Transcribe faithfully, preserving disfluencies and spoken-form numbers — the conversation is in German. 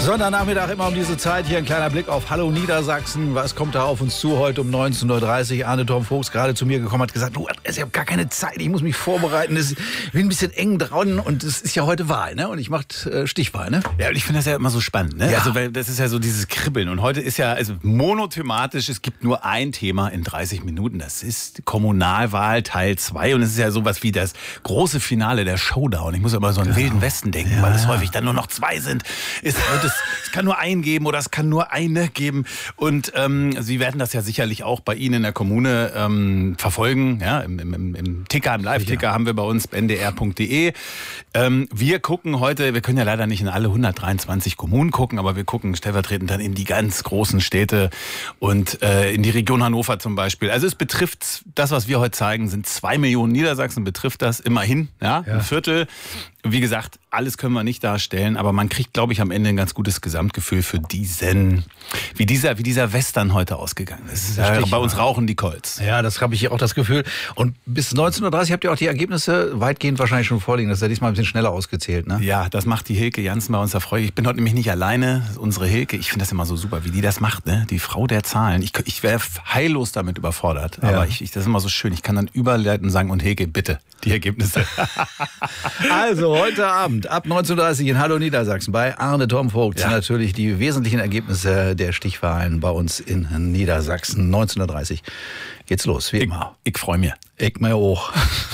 Sonntagnachmittag immer um diese Zeit. Hier ein kleiner Blick auf Hallo Niedersachsen. Was kommt da auf uns zu heute um neunzehn Uhr dreißig? Arne Tom Vogts gerade zu mir gekommen, hat gesagt, du, ich habe gar keine Zeit, ich muss mich vorbereiten. Ich bin ein bisschen eng dran und es ist ja heute Wahl, ne? Und ich mache äh, Stichwahl, ne? Ja, und ich finde das ja immer so spannend, ne? Ja. Also, weil das ist ja so dieses Kribbeln. Und heute ist ja also monothematisch, es gibt nur ein Thema in dreißig Minuten. Das ist Kommunalwahl Teil zwei. Und es ist ja sowas wie das große Finale, der Showdown. Ich muss immer so an den Genau. Wilden Westen denken, Ja, weil es ja. häufig dann nur noch zwei sind. Es, wird es, es kann nur einen geben oder es kann nur eine geben. Und ähm, Sie werden das ja sicherlich auch bei Ihnen in der Kommune ähm, verfolgen. Ja, im, im, im Ticker, im Live-Ticker haben wir bei uns n d r punkt d e. Ähm, wir gucken heute, wir können ja leider nicht in alle hundertdreiundzwanzig Kommunen gucken, aber wir gucken stellvertretend dann in die ganz großen Städte und äh, in die Region Hannover zum Beispiel. Also es betrifft, das, was wir heute zeigen, sind zwei Millionen Niedersachsen, betrifft das immerhin, ja, Ja. ein Viertel. Wie gesagt, alles können wir nicht darstellen, aber man kriegt, glaube ich, am Ende ein ganz gutes Gesamtgefühl für diesen, wie dieser, wie dieser Western heute ausgegangen ist. Ja, bei uns rauchen die Colts. Ja, das habe ich hier auch das Gefühl. Und bis neunzehn Uhr dreißig habt ihr auch die Ergebnisse weitgehend wahrscheinlich schon vorliegen. Das ist ja diesmal ein bisschen schneller ausgezählt, ne? Ja, das macht die Hilke Jansen bei uns. Da freue ich. Ich bin heute nämlich nicht alleine. Das ist unsere Hilke. Ich finde das immer so super, wie die das macht, ne? Die Frau der Zahlen. Ich, ich wäre heillos damit überfordert. Ja. Aber ich, ich, das ist immer so schön. Ich kann dann überleiten und sagen, und Hilke, bitte, die Ergebnisse. Also heute Abend ab neunzehn Uhr dreißig in Hallo Niedersachsen bei Arne Tom Vogts. Ja. Natürlich die wesentlichen Ergebnisse der Stichwahlen bei uns in Niedersachsen. neunzehn Uhr dreißig geht's los, wie Ich, immer. ich freue mich. Ich mir auch.